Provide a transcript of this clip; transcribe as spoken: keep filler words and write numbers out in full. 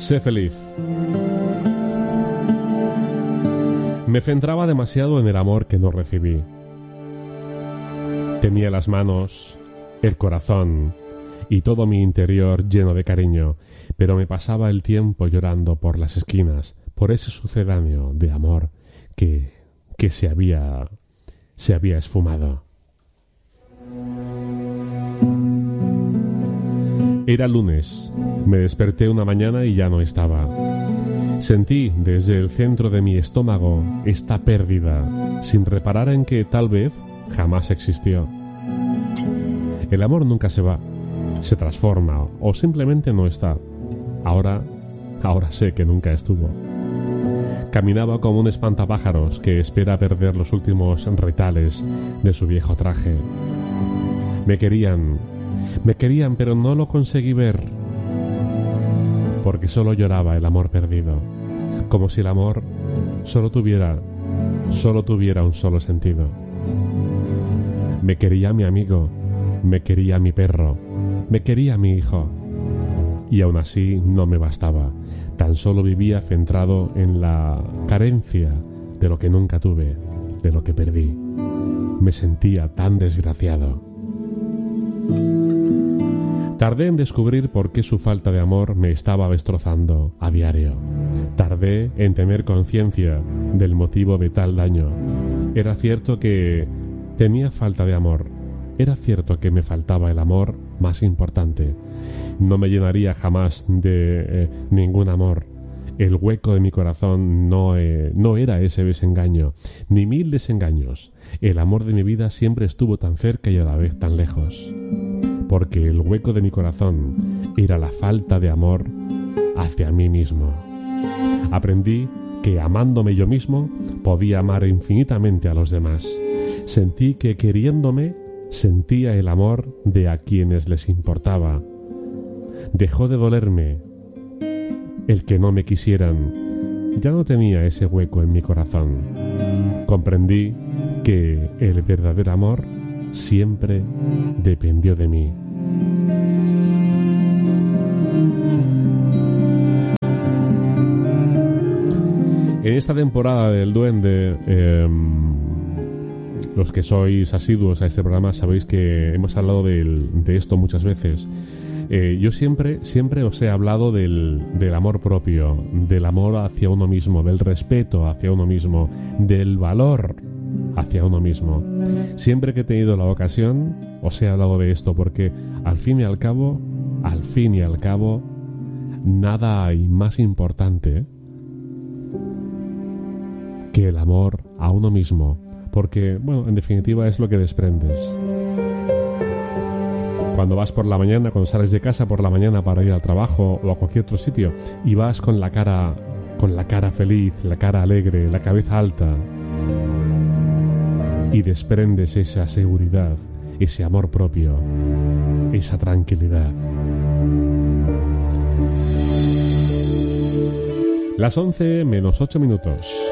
Sé feliz. Me centraba demasiado en el amor que no recibí. Tenía las manos, el corazón y todo mi interior lleno de cariño, pero me pasaba el tiempo llorando por las esquinas, por ese sucedáneo de amor que, que se había, se había esfumado. Era lunes. Me desperté una mañana y ya no estaba. Sentí desde el centro de mi estómago esta pérdida, sin reparar en que tal vez jamás existió. El amor nunca se va, se transforma o simplemente no está. Ahora, ahora sé que nunca estuvo. Caminaba como un espantapájaros que espera perder los últimos retales de su viejo traje. Me querían, me querían, pero no lo conseguí ver, porque solo lloraba el amor perdido, como si el amor solo tuviera, solo tuviera un solo sentido. Me quería mi amigo, me quería mi perro, me quería mi hijo, y aún así no me bastaba. Tan solo vivía centrado en la carencia de lo que nunca tuve, de lo que perdí. Me sentía tan desgraciado. Tardé en descubrir por qué su falta de amor me estaba destrozando a diario. Tardé en tener conciencia del motivo de tal daño. Era cierto que tenía falta de amor. Era cierto que me faltaba el amor más importante. No me llenaría jamás de eh, ningún amor. El hueco de mi corazón no, eh, no era ese desengaño, ni mil desengaños. El amor de mi vida siempre estuvo tan cerca y a la vez tan lejos. Porque el hueco de mi corazón era la falta de amor hacia mí mismo. Aprendí que amándome yo mismo podía amar infinitamente a los demás. Sentí que queriéndome sentía el amor de a quienes les importaba. Dejó de dolerme el que no me quisieran. Ya no tenía ese hueco en mi corazón. Comprendí que el verdadero amor siempre dependió de mí. En esta temporada del Duende, eh, los que sois asiduos a este programa sabéis que hemos hablado del, de esto muchas veces. Eh, yo siempre, siempre os he hablado del, del amor propio, del amor hacia uno mismo, del respeto hacia uno mismo, del valor hacia uno mismo. Siempre que he tenido la ocasión os he hablado de esto, porque al fin y al cabo, al fin y al cabo, nada hay más importante que el amor a uno mismo, porque, bueno, en definitiva es lo que desprendes. Cuando vas por la mañana, cuando sales de casa por la mañana para ir al trabajo o a cualquier otro sitio y vas con la cara, con la cara feliz, la cara alegre, la cabeza alta, y desprendes esa seguridad, ese amor propio, esa tranquilidad. Las once menos ocho minutos.